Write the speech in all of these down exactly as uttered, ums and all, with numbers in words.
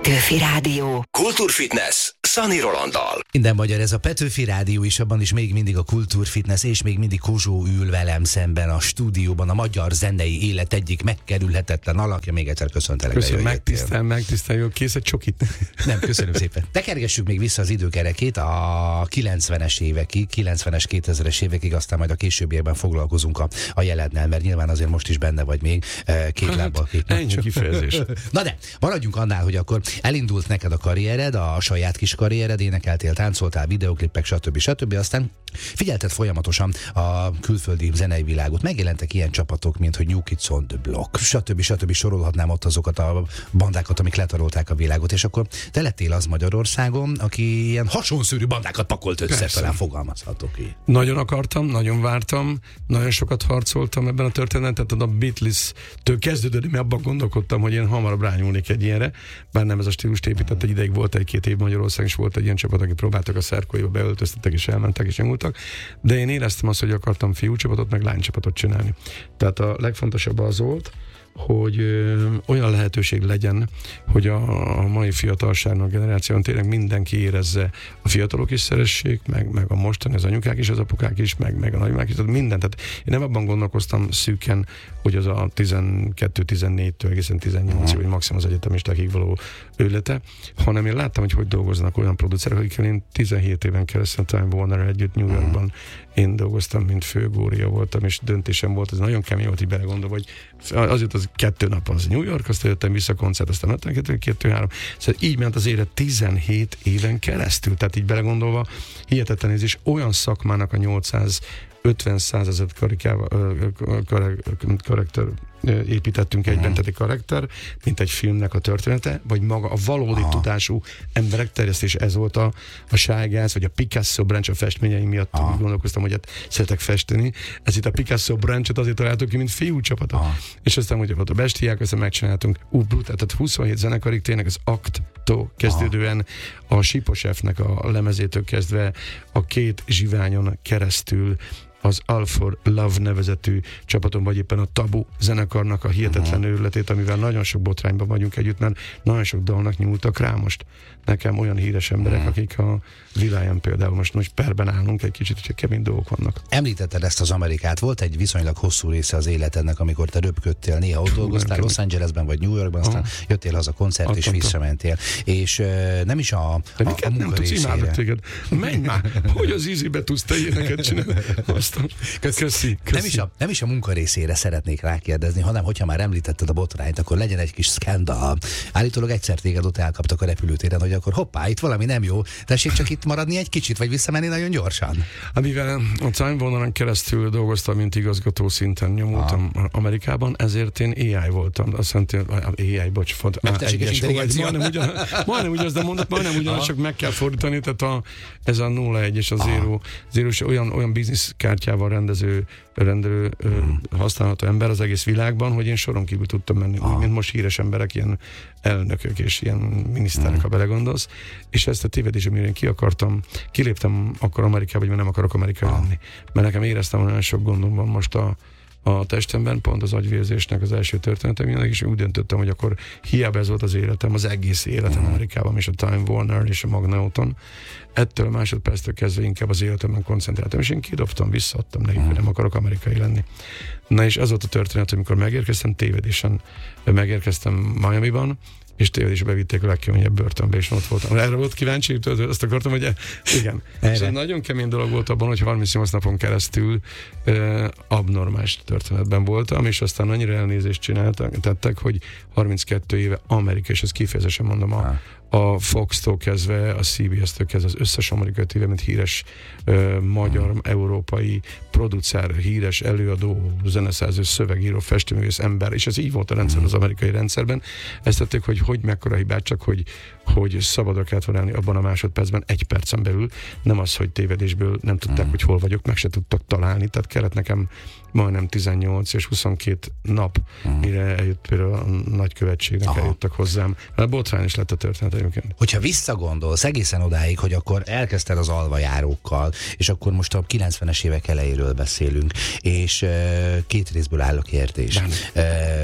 Petőfi Rádió. Kultúrfitness Szani Rolanddal. Minden magyar, ez a Petőfi Rádió, és abban is még mindig a Kultúrfitness, és még mindig Kozsó ül velem szemben a stúdióban, a magyar zenei élet egyik megkerülhetetlen alakja. Még egyszer köszöntelek. Köszönöm, megtisztel, megtisztel, jó, kész egy csokit. Nem, köszönöm szépen. Tekergessük még vissza az időkerekét a kilencvenes évekig, kilencvenes, kétezres évekig, aztán majd a későbbiekben foglalkozunk a, a jelennel, mert nyilván azért most is benne vagy még két hát, lábbal. Ennyi kifejezés. Na de, maradjunk annál, hogy akkor elindult neked a karriered, a saját kis karriered, énekeltél, táncoltál, videoklipek, stb. stb. Aztán figyelted folyamatosan a külföldi zenei világot. Megjelentek ilyen csapatok, mint hogy New Kids on the Block, stb. stb. Sorolhatnám ott azokat a bandákat, amik letarolták a világot, és akkor te lettél az Magyarországon, aki ilyen hasonszőrű bandákat pakolt össze, Persze. talán fogalmazhatok ki. Nagyon akartam, nagyon vártam, nagyon sokat harcoltam ebben a történetet, tehát a Beatles-től kezdődött, mert abban gondolkodtam, hogy én hamarabb rányúlnék egy ilyenre, bár nem ez a stílust épített, egy ideig volt egy-két év Magyarország, és volt egy ilyen csapat, aki próbáltak a szerkóiba, beöltöztettek és elmentek és nyomultak, de én éreztem azt, hogy akartam fiúcsapatot, meg lánycsapatot csinálni. Tehát a legfontosabb az volt, hogy ö, olyan lehetőség legyen, hogy a, a mai fiatalságnak, generáción tényleg mindenki érezze, a fiatalok is szeressék, meg, meg a mostani, az anyukák is, az apukák is, meg, meg a nagymák is, tehát mindent. Tehát én nem abban gondolkoztam szűken, hogy az a tizenkettő-tizennégytől egészen tizennyolcig, vagy maximum az egyetemistákig való őlete, hanem én láttam, hogy hogy dolgoznak olyan producerek, akikkel én tizenhét éven keresztül Time Warner együtt New Yorkban én dolgoztam, mint főgória voltam, és döntésem volt, ez nagyon kemény volt, így belegondolva, hogy azért az kettő nap az New York, aztán jöttem vissza a koncert, aztán ötvenkettő, kettő, három. Szóval így ment az élet tizenhét éven keresztül, tehát így belegondolva hihetetlen ez is olyan szakmának a nyolcszázötven-százezer karakter építettünk egyben, tehát egy karakter, mint egy filmnek a története, vagy maga a valódi Aha. tudású emberek terjesztés. Ez volt a, a Sárgász, vagy a Picasso branch a festményeim miatt Aha. gondolkoztam, hogy hát szeretek festeni. Ez itt a Picasso branch-et azért találtuk ki, mint fiúcsapat. És aztán ugye volt a Bestiák, aztán megcsináltunk, ú, brutál, tehát huszonhét zenekarig tényleg az Akttól kezdődően Aha. a Siposefnek a lemezétől kezdve a két zsiványon keresztül az All for Love nevezetű csapaton, vagy éppen a Tabu zenekarnak a hihetetlen őrületét, amivel nagyon sok botrányban vagyunk együtt, mert nagyon sok dalnak nyúltak rá most. Nekem olyan híres emberek, uh-huh. akik a világán például most, most perben állunk egy kicsit, hogy kemény dolgok vannak. Említetted ezt az Amerikát, volt egy viszonylag hosszú része az életednek, amikor te röpködtél, néha ott dolgoztál, Los Angelesben vagy New Yorkban, aztán Aha. jöttél haza koncert Attól és visszamentél. És uh, nem is a, a, a munka részére. Téged. Menj már! Hogy az ízibe tudsz te ilyeneket csinálni? Aztán, köszi, köszi. Nem, is a, nem is a munka részére szeretnék rákérdezni, hanem hogyha már említetted a botrányt, akkor legyen egy kis szkandal. Állítólag egyszer téged ott elkaptak a repülőtéren, hogy akkor hoppá, itt valami nem jó, tessék csak itt maradni egy kicsit, vagy visszamenni nagyon gyorsan. Amivel a Time Warneren keresztül dolgoztam, mint igazgató szinten nyomultam ah. Amerikában, ezért én á i voltam. Azt mondta, á i, bocs, font, Mesterséges intelligencia. Majdnem ugyan, majdnem ugyanaz, de mondott, majdnem ugyanaz, csak meg kell fordítani, tehát a, ez a nulla egy és a zero, zero olyan, olyan bizniszkártyával rendező rendelő hmm. használható ember az egész világban, hogy én soron kívül tudtam menni, úgy, mint most híres emberek, ilyen elnökök és ilyen miniszterek, hmm. ha belegondolsz, és ezt a tévedés, amire én ki akartam, kiléptem akkor Amerikába, vagy mert nem akarok Amerikai ah. lenni, mert nekem éreztem, hogy nagyon sok gondom van most a a testemben, pont az agyvérzésnek az első történetem, és úgy döntöttem, hogy akkor hiába ez volt az életem, az egész életem Amerikában, és a Time Warner és a Magnauton. Ettől a másodperctől kezdve inkább az életemben koncentráltam, és én kidobtam, visszaadtam nekik, hogy nem akarok amerikai lenni. Na és az volt a történet, amikor megérkeztem, tévedésen megérkeztem Miamiban, és tévedésre bevitték a legkeményebb börtönbe, és ott voltam. Erre volt kíváncsi, azt akartam, hogy igen. És egy nagyon kemény dolog volt abban, hogy harmincnyolc napon keresztül eh, abnormális történetben voltam, és aztán annyira elnézést csináltak, tettek, hogy harminckettő éve Amerika, és ezt kifejezésen mondom, a, a Fox-tól kezdve, a cé bé es-től kezdve, az összes amerikai tévé, mint híres uh, magyar, hmm. európai producer, híres előadó, zeneszerző, szövegíró, festőművész ember, és ez így volt a rendszer hmm. az amerikai rendszerben. Ezt tették, hogy hogy mekkora hibát, csak hogy, hogy szabadra kellett vonálni abban a másodpercben, egy percen belül, nem az, hogy tévedésből nem tudták, hmm. hogy hol vagyok, meg se tudtak találni, tehát kellett nekem majdnem tizennyolc és huszonkét nap, hmm. mire eljött például a nagykövetségnek, Aha. eljöttek hozzám. A botrány is lett a történet egyébként. Hogyha visszagondolsz egészen odáig, hogy akkor elkezdted az alvajárókkal, és akkor most a kilencvenes évek elejéről beszélünk, és uh, két részből áll a kérdés. Uh,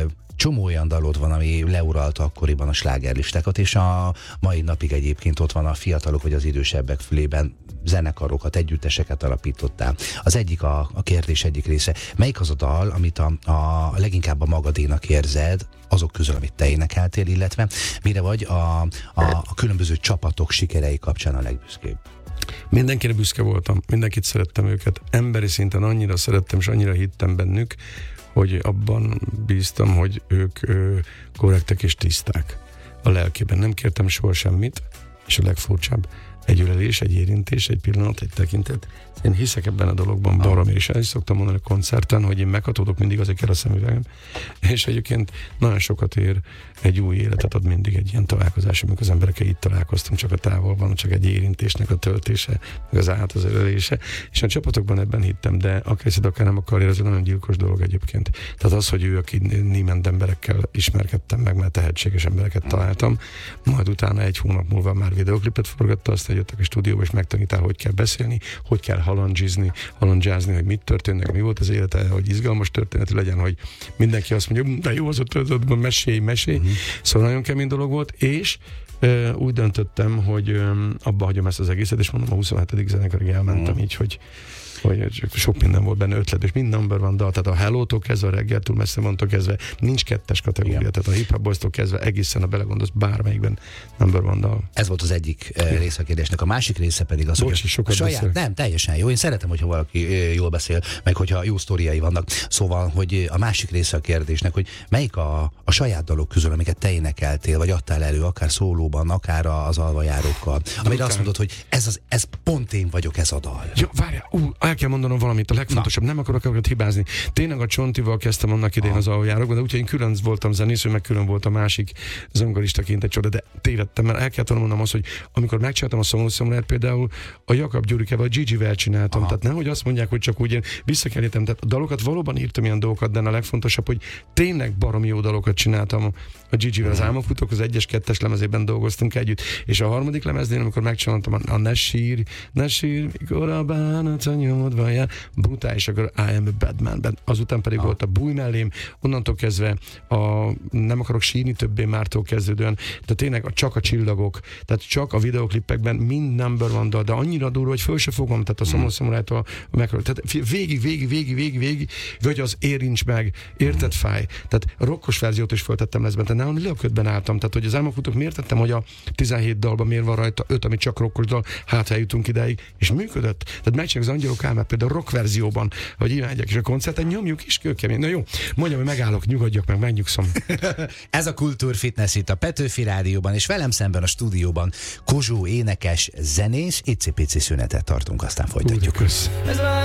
csomó olyan dalod van, ami leuralta akkoriban a slágerlistákat, és a mai napig egyébként ott van a fiatalok vagy az idősebbek fülében, zenekarokat, együtteseket alapítottál. Az egyik a, a kérdés egyik része. Melyik az a dal, amit a, a leginkább a magadénak érzed, azok közül, amit te énekeltél, illetve mire vagy a, a, a különböző csapatok sikerei kapcsán a legbüszkébb? Mindenkire büszke voltam, mindenkit szerettem őket. Emberi szinten annyira szerettem, és annyira hittem bennük, hogy abban bíztam, hogy ők ö, korrektek és tiszták a lelkében. Nem kértem soha semmit, és a legfurcsább, egy ölelés, egy érintés, egy pillanat, egy tekintet. Én hiszek ebben a dologban baromi, és el is szoktam mondani a koncerten, hogy én meghatódok mindig, azért kell a szemüvegem. És egyébként nagyon sokat ér, egy új életet ad mindig egy ilyen találkozás, amikor az emberekkel itt találkoztunk, csak a távolban, csak egy érintésnek a töltése, meg az át az ölelése. És a csapatokban ebben hittem, de akár hiszed, akár nem akar, ez egy nagyon gyilkos dolog egyébként. Tehát az, hogy ő, aki nément emberekkel ismerkedtem meg, mert tehetséges embereket találtam, majd utána egy hónap múlva már videoklipet forgatta, aztán jöttek a stúdióba, és megtanítál, hogy kell beszélni, hogy kell halandzsizni, halandzsázni, hogy mit történnek, mi volt az élete, hogy izgalmas történet legyen, hogy mindenki azt mondja, de jó az ott, mesélj, mesélj. Uh-huh. Szóval nagyon kemény dolog volt, és ö, úgy döntöttem, hogy ö, abba hagyom ezt az egészet, és mondom, a huszonhetedik zenekarig elmentem uh-huh. így, hogy hogy sok minden volt benne, ötlet, és mind number van dal, tehát a Hello-tól kezdve, a reggeltől messze mondtól kezdve, nincs kettes kategória, igen. Tehát a Hip Hop Boys-tól kezdve egészen, a belegondolsz, bármelyikben number van dal. Ez volt az egyik uh, része a kérdésnek, a másik része pedig az, Bocsi, hogy a saját, beszél. nem, teljesen jó, én szeretem, hogyha valaki uh, jól beszél, meg hogyha jó sztoriai vannak, szóval, hogy a másik része a kérdésnek, hogy melyik a, a saját dalok közül, amiket te énekeltél, vagy adtál elő, akár szólóban, akár az alvajárókkal, amire azt mondod, hogy ez, az, ez pont én vagyok, ez a dal. Ja, várjál, ú, el kell mondanom valamit, a legfontosabb, na. Nem akarok őket hibázni. Tényleg a Csontival kezdtem annak idején ah. az aljárokban, de úgyhogy én külön voltam zenésző, meg külön volt a másik zongoristaként egy csoda, de tévedtem, mert el kellett mondanom azt, hogy amikor megcsináltam a Szomorú Szamurájt, például a Jakab Gyurikával, a Gigi-vel csináltam, aha. Tehát nehogy azt mondják, hogy csak úgy én visszakerültem, tehát a dalokat valóban írtam ilyen dolgokat, de a legfontosabb, hogy tényleg baromi jó dalokat csináltam a Gigi-vel, az Álmokfutók, az egyes, kettes lemezében dolgoztunk együtt, és a harmadik lemeznél, amikor megcsináltam a, a Ne sír, ne sír, mikor a bánat a nyomodban jár, brutális, akkor I Am a Bad Man-ben. Azután pedig ah. volt a Bújj mellém, onnantól kezdve a Nem akarok sírni többé mártól kezdődően, de tényleg a, csak a csillagok, tehát csak a videoklipekben mind number one dal, de annyira durva, hogy föl se fogom, tehát a Szomorú Szamurájtól megakarok. Tehát végig, végig, végig, végig, végig, vagy az Érints meg, érted fáj. Tehát a rokkos verziót is föltettem leszben, tehát nálam Leaködben álltam, tehát hogy az Álmokfutók miért tettem, hogy a tizenhét dalban miért van rajta öt, ami csak rokkos dal, hát eljutunk idáig, és működött. Tehát megcsináljuk az Angyalok álmát, például a rock verzióban, hogy imádják, és a koncerten nyomjuk is kőkemény. Na jó, mondjam, hogy megállok, nyugodjak meg, megnyugszom. Ez a Kultúr Fitness itt a Petőfi Rádióban, és velem szemben a stúdióban Kozsó énekes, zenész, icipici szünetet tartunk, aztán folytatjuk. Úr,